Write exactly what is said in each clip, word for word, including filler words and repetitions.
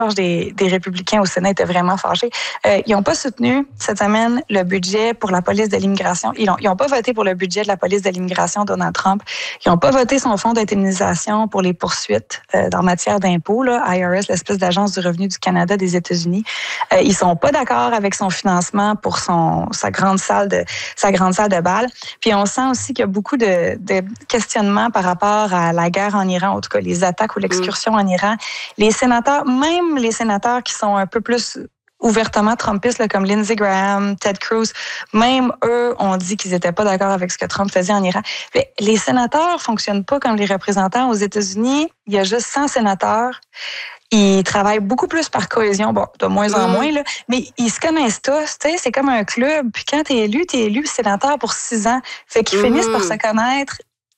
Des, des républicains au Sénat étaient vraiment fâchés. Euh, ils n'ont pas soutenu cette semaine le budget pour la police de l'immigration. Ils n'ont pas voté pour le budget de la police de l'immigration, Donald Trump. Ils n'ont pas voté son fonds d'indemnisation pour les poursuites euh, en matière d'impôts, là, I R S, l'espèce d'agence du revenu du Canada des États-Unis. Euh, ils sont pas d'accord avec son financement pour son sa grande salle de sa grande salle de bal. Puis on sent aussi qu'il y a beaucoup de, de questionnements par rapport à la guerre en Iran, en tout cas les attaques ou l'excursion mm. en Iran. Les sénateurs, même les sénateurs qui sont un peu plus ouvertement trumpistes, là, comme Lindsey Graham, Ted Cruz, même eux ont dit qu'ils n'étaient pas d'accord avec ce que Trump faisait en Iran. Mais les sénateurs ne fonctionnent pas comme les représentants. Aux États-Unis, il y a juste cent sénateurs. Ils travaillent beaucoup plus par cohésion, bon, de moins en moins, là, mais ils se connaissent tous, tu sais, c'est comme un club. Puis quand t'es élu, t'es élu sénateur pour six ans. Fait qu'ils mm-hmm. finissent par se connaître.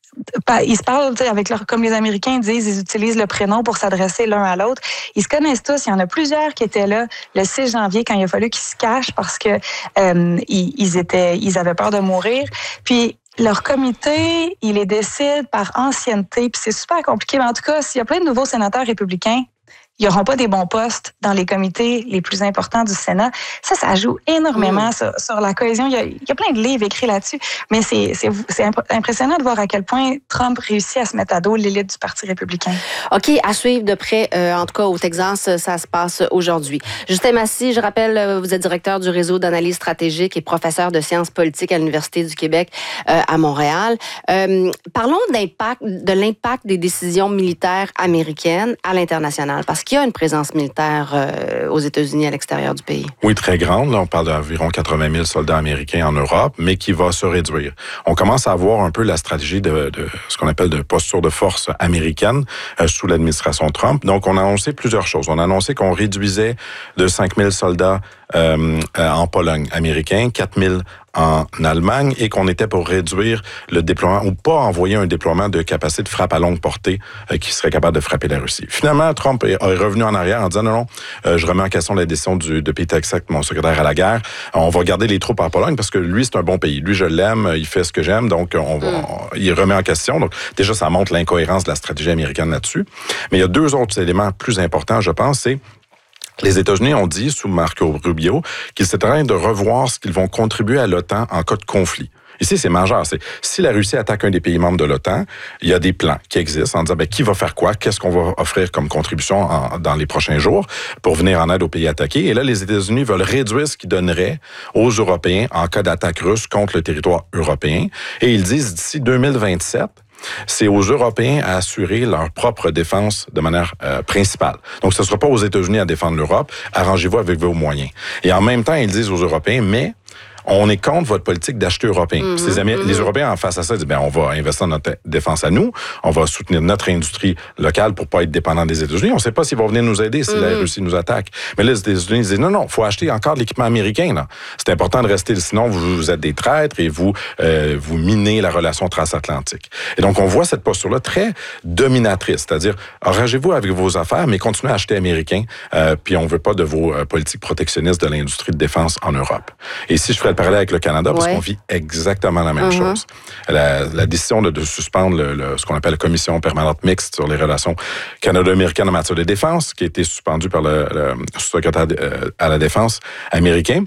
Ils se parlent avec leur, comme les Américains disent, ils utilisent le prénom pour s'adresser l'un à l'autre. Ils se connaissent tous. Il y en a plusieurs qui étaient là le six janvier quand il a fallu qu'ils se cachent parce que euh, ils, ils étaient, ils avaient peur de mourir. Puis leur comité, il les décide par ancienneté. Puis c'est super compliqué. Mais en tout cas, s'il y a plein de nouveaux sénateurs républicains, ils n'auront pas des bons postes dans les comités les plus importants du Sénat. Ça, ça joue énormément mmh. sur, sur la cohésion. Il y, a, il y a plein de livres écrits là-dessus, mais c'est, c'est, c'est impressionnant de voir à quel point Trump réussit à se mettre à dos l'élite du Parti républicain. OK, à suivre de près, euh, en tout cas au Texas, ça se passe aujourd'hui. Justin Massy, je rappelle, vous êtes directeur du réseau d'analyse stratégique et professeur de sciences politiques à l'Université du Québec euh, à Montréal. Euh, parlons d'impact, de l'impact des décisions militaires américaines à l'international, parce qu'il y a une présence militaire euh, aux États-Unis à l'extérieur du pays. Oui, très grande. Là, on parle d'environ quatre-vingt mille soldats américains en Europe, mais qui va se réduire. On commence à voir un peu la stratégie de, de ce qu'on appelle de posture de force américaine euh, sous l'administration Trump. Donc, on a annoncé plusieurs choses. On a annoncé qu'on réduisait de cinq mille soldats euh, euh, en Pologne américains, quatre mille en Allemagne, et qu'on était pour réduire le déploiement, ou pas envoyer un déploiement de capacité de frappe à longue portée euh, qui serait capable de frapper la Russie. Finalement, Trump est, est revenu en arrière en disant non, non, euh, je remets en question la décision du, de Peter Hegseth, mon secrétaire à la guerre. On va garder les troupes en Pologne parce que lui, c'est un bon pays. Lui, je l'aime, il fait ce que j'aime, donc on va, mm. on, il remet en question. Donc déjà, ça montre l'incohérence de la stratégie américaine là-dessus. Mais il y a deux autres éléments plus importants, je pense, c'est les États-Unis ont dit, sous Marco Rubio, qu'ils étaient en train de revoir ce qu'ils vont contribuer à l'OTAN en cas de conflit. Ici, c'est majeur. C'est, si la Russie attaque un des pays membres de l'OTAN, il y a des plans qui existent en disant ben, qui va faire quoi, qu'est-ce qu'on va offrir comme contribution en, dans les prochains jours pour venir en aide aux pays attaqués. Et là, les États-Unis veulent réduire ce qu'ils donneraient aux Européens en cas d'attaque russe contre le territoire européen. Et ils disent d'ici deux mille vingt-sept, c'est aux Européens à assurer leur propre défense de manière euh, principale. Donc, ce ne sera pas aux États-Unis à défendre l'Europe. Arrangez-vous avec vos moyens. Et en même temps, ils disent aux Européens, mais on est contre votre politique d'acheter européen. Mm-hmm, Ces amis, mm-hmm. Les Européens, en face à ça, disent, ben, on va investir dans notre défense à nous, on va soutenir notre industrie locale pour pas être dépendant des États-Unis. On ne sait pas s'ils vont venir nous aider si mm-hmm. la Russie nous attaque. Mais là, les États-Unis disent, non, non, il faut acheter encore de l'équipement américain. Là. C'est important de rester, sinon vous, vous êtes des traîtres et vous, euh, vous minez la relation transatlantique. Et donc, on voit cette posture-là très dominatrice, c'est-à-dire, arrangez-vous avec vos affaires, mais continuez à acheter américain, euh, puis on veut pas de vos euh, politiques protectionnistes de l'industrie de défense en Europe. Et si je ferais le parallèle avec le Canada, parce ouais. qu'on vit exactement la même uh-huh. chose. La, la décision de, de suspendre le, le, ce qu'on appelle la commission permanente mixte sur les relations canado-américaines en matière de défense, qui a été suspendue par le, le sous-secrétaire à la défense américain,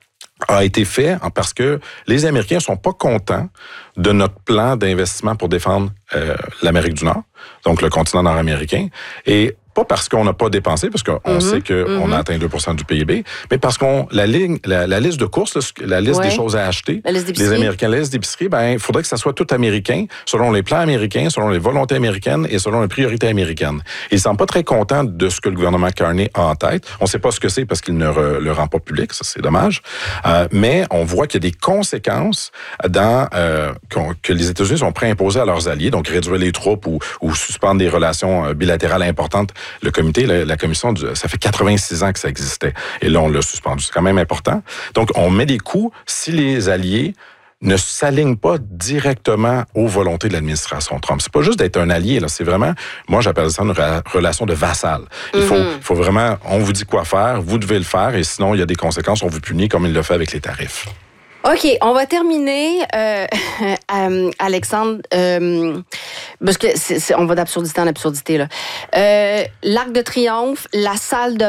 a été fait parce que les Américains sont pas contents de notre plan d'investissement pour défendre euh, l'Amérique du Nord, donc le continent nord-américain, et pas parce qu'on n'a pas dépensé, parce qu'on mm-hmm. sait qu'on mm-hmm. a atteint deux pour cent du P I B, mais parce qu'on la ligne, la, la liste de courses, la liste ouais. des choses à acheter, les Américains, la liste d'épicerie, ben il faudrait que ça soit tout américain, selon les plans américains, selon les volontés américaines et selon les priorités américaines. Ils ne sont pas très contents de ce que le gouvernement Carney a en tête. On ne sait pas ce que c'est parce qu'il ne re, le rend pas public, ça c'est dommage. Euh, mais on voit qu'il y a des conséquences dans euh, que les États-Unis sont prêts à imposer à leurs alliés, donc réduire les troupes ou, ou suspendre des relations bilatérales importantes. Le comité, la, la commission, ça fait quatre-vingt-six ans que ça existait. Et là, on l'a suspendu. C'est quand même important. Donc, on met des coups si les alliés ne s'alignent pas directement aux volontés de l'administration Trump. C'est pas juste d'être un allié, là. C'est vraiment, moi, j'appelle ça une ra- relation de vassal. Il faut, mm-hmm. faut vraiment, on vous dit quoi faire, vous devez le faire, et sinon, il y a des conséquences, on vous punit comme il le fait avec les tarifs. OK, on va terminer, euh, euh, Alexandre, euh, parce que c'est, c'est, on va d'absurdité en absurdité, là. Euh, L'Arc de Triomphe, la salle de